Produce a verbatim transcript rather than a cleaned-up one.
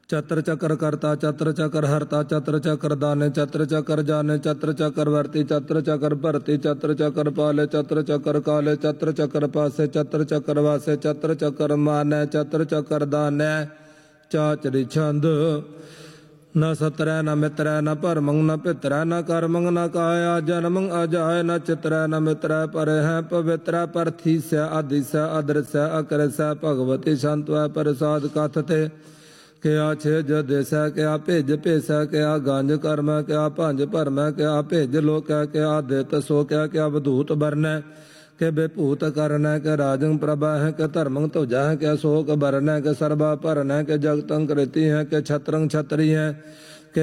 चत्र चक्र कर्ता चत्र चक्र हरता चत्र चक्र दाने चत्र चक्र जाने चत्र चक्र वर्ती चत्र चक्र भरती चत्र चक्र पाले चत्र चक्र काले चत्र चक्र पासे चत्र चक्र वासे चत्र चक्र माने चत्र चक्र दाने चाचरी छंद न सत्र न मित्र न परमंग न पित्र न कर्मंग न काया जन्मंग अजाय न चित्र न मित्र पर है पवित्र परथी से आदि से अदृश्य अकर से भगवती संत प्रसाद कथते क्या छेज देस क्या भेज भेस क्या गंज कर्म क्या भंज भरम क्या भेज लोक क्या दित सो क्या क्या वधूत बरन के बेभूत करन के राजंग प्रभा है के धर्मंग ध्वजा है के शोक बरन के सर्वा भरन के जगतंग कृति है के छत्रंग छत्री है